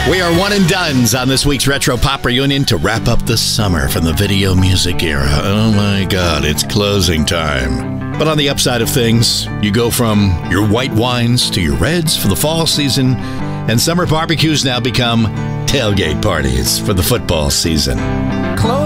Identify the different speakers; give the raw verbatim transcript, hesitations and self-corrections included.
Speaker 1: We are one and dones on this week's Retro Pop Reunion to wrap up the summer from the video music era. Oh my God, it's closing time. But on the upside of things, you go from your white wines to your reds for the fall season, and summer barbecues now become tailgate parties for the football season.
Speaker 2: Close